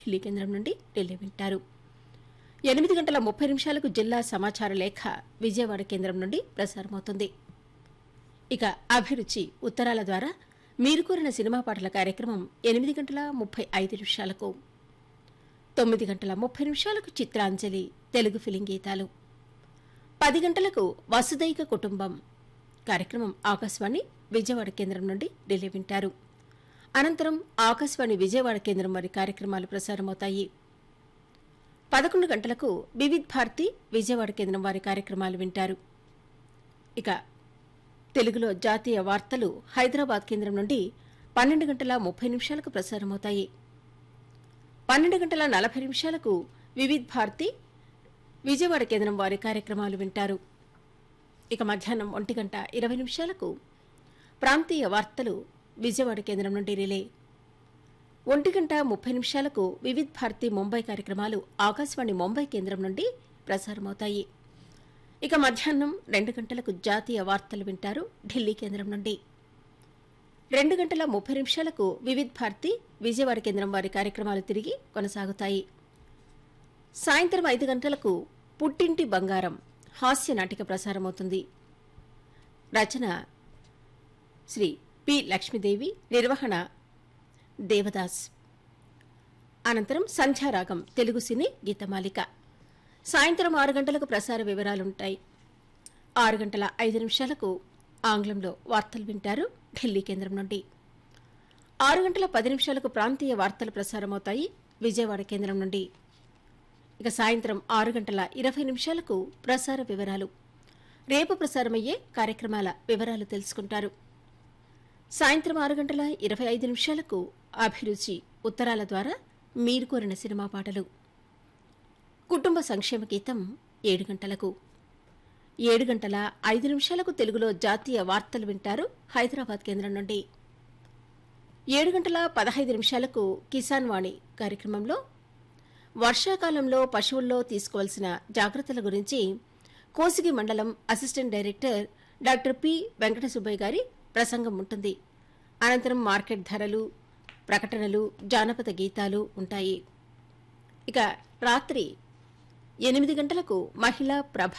ఢిల్లీ కేంద్రం నుండి ఢిల్లీ వింటారు. 8 గంటల 30 నిమిషాలకు జిల్లా సమాచార లేఖ విజయవాడ కేంద్రం నుండి ప్రసారమవుతుంది. ఇక అభిరుచి ఉత్తరాల ద్వారా మీరు కోరిన సినిమా పాటల కార్యక్రమం 8 గంటల 35 నిమిషాలకు. 9 గంటల 30 నిమిషాలకు చిత్రాంజలి తెలుగు ఫిలిం గీతాలు. 10 గంటలకు వసుదైక కుటుంబం కార్యక్రమం ఆకాశవాణి విజయవాడ కేంద్రం నుండి ఢిల్లీ వింటారు. అనంతరం ఆకాశవాణి విజయవాడ కేంద్రం వారి కార్యక్రమాలు ప్రసారమవుతాయి. 11 గంటలకు వివిధ్ భారతి విజయవాడ కేంద్రం వారి కార్యక్రమాలు వింటారు. ఇక తెలుగులో జాతీయ వార్తలు హైదరాబాద్ కేంద్రం నుండి 12 గంటల 30 నిమిషాలకు ప్రసారమవుతాయి. 12 గంటల 40 నిమిషాలకు వివిధ్ భారతి విజయవాడ కేంద్రం వారి కార్యక్రమాలు వింటారు. ఇక మధ్యాహ్నం 1 గంట 20 నిమిషాలకు ప్రాంతీయ వార్తలు విజయవాడ కేంద్రం నుండి రిలే. 1 గంట 30 నిమిషాలకు వివిధ్ భారతి ముంబై కార్యక్రమాలు ఆకాశవాణి ముంబై కేంద్రం నుండి ప్రసారమవుతాయి. ఇక మధ్యాహ్నం 2 గంటలకు జాతీయ వార్తలు వింటారు ఢిల్లీ కేంద్రం నుండి. 2 గంటల 30 నిమిషాలకు వివిధ్ భారతి విజయవాడ కేంద్రం వారి కార్యక్రమాలు తిరిగి కొనసాగుతాయి. సాయంత్రం 5 గంటలకు పుట్టింటి బంగారం హాస్య నాటిక ప్రసారమవుతుంది. రచన శ్రీ పి లక్ష్మీదేవి, నిర్వహణ దేవదాస్. అనంతరం సంధ్యారాగం తెలుగు సినీ గీతమాలిక. సాయంత్రం 6 గంటలకు ప్రసార వివరాలుంటాయి. 6 గంటల 5 నిమిషాలకు ఆంగ్లంలో వార్తలు వింటారు ఢిల్లీ కేంద్రం నుండి. 6 గంటల 10 నిమిషాలకు ప్రాంతీయ వార్తలు ప్రసారమవుతాయి విజయవాడ కేంద్రం నుండి. ఇక సాయంత్రం 6 గంటల 20 నిమిషాలకు ప్రసార వివరాలు, రేపు ప్రసారమయ్యే కార్యక్రమాల వివరాలు తెలుసుకుంటారు. సాయంత్రం 6 గంటల 25 నిమిషాలకు అభిరుచి ఉత్తరాల ద్వారా మీరు కోరిన సినిమా పాటలు. కుటుంబ సంక్షేమ గీతం 7 గంటలకు. 7 గంటల 5 నిమిషాలకు తెలుగులో జాతీయ వార్తలు వింటారు హైదరాబాద్ కేంద్రం నుండి. 7 గంటల 15 నిమిషాలకు కిసాన్ వాణి కార్యక్రమంలో వర్షాకాలంలో పశువుల్లో తీసుకోవాల్సిన జాగ్రత్తల గురించి కోసిగి మండలం assistant director doctor P Venkata Subbaiah గారి ప్రసంగం ఉంటుంది. అనంతరం మార్కెట్ ధరలు, ప్రకటనలు, జానపద గీతాలు ఉంటాయి. ఇక రాత్రి 8 గంటలకు మహిళా ప్రభ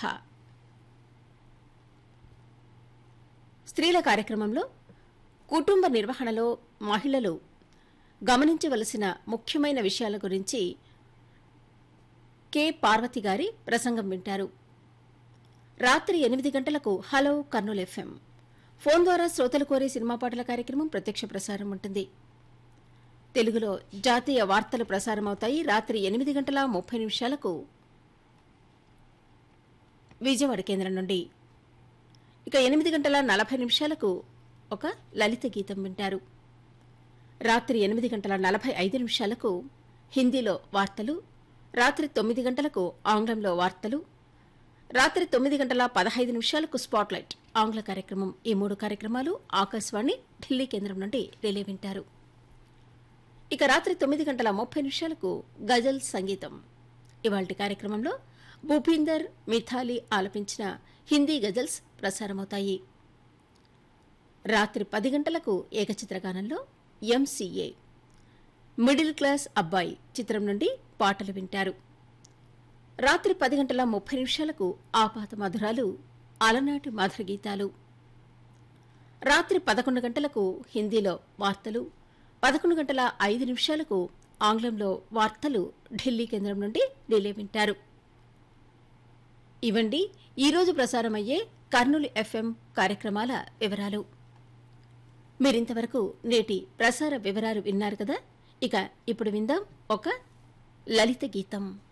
స్త్రీల కార్యక్రమంలో కుటుంబ నిర్వహణలో మహిళలు గమనించవలసిన ముఖ్యమైన విషయాల గురించి కె పార్వతి గారి ప్రసంగం వింటారు. రాత్రి 8 గంటలకు హలో కర్నూలు ఎఫ్ఎం ఫోన్ ద్వారా శ్రోతలు కోరే సినిమా పాటల కార్యక్రమం ప్రత్యక్ష ప్రసారం ఉంటుంది. తెలుగులో జాతీయ వార్తలు ప్రసారమవుతాయి. రాత్రి 8 గంటల 30 నిమిషాలకు విజయవాడ కేంద్రం నుండి. ఇక 8 గంటల 40 నిమిషాలకు ఒక లలిత గీతం వింటారు. రాత్రి 8 గంటల 45 నిమిషాలకు హిందీలో వార్తలు, రాత్రి 9 గంటలకు ఆంగ్లంలో వార్తలు, రాత్రి 9 గంటల 15 నిమిషాలకు స్పాట్లైట్ ఆంగ్ల కార్యక్రమం. ఈ 3 కార్యక్రమాలు ఆకాశవాణి ఢిల్లీ కేంద్రం నుండి రిలే వింటారు. ఇక రాత్రి 9 గంటల 30 నిమిషాలకు గజల్ సంగీతం. ఇవాల్టి కార్యక్రమంలో భూపీందర్, మిథాలి ఆలపించిన హిందీ గజల్స్ ప్రసారమవుతాయి. రాత్రి 10 గంటలకు ఏకచిత్రగానంలో ఎంసీఏ మిడిల్ క్లాస్ అబ్బాయి చిత్రం నుండి పాటలు వింటారు. రాత్రి 10 గంటల 30 నిమిషాలకు ఆపాత మధురాలు అలనాటి మధుర గీతాలు. రాత్రి 11 గంటలకు హిందీలో వార్తలు, 11 గంటల 5 నిమిషాలకు ఆంగ్లంలో వార్తలు ఢిల్లీ కేంద్రం నుండి రిలే వింటారు. ఇవండి ఈరోజు ప్రసారమయ్యే కర్నూలు ఎఫ్ఎం కార్యక్రమాల వివరాలు. మీరింతవరకు నేటి ప్రసార వివరాలు విన్నారు కదా. ఇక ఇప్పుడు విందాం ఒక లలిత గీతం.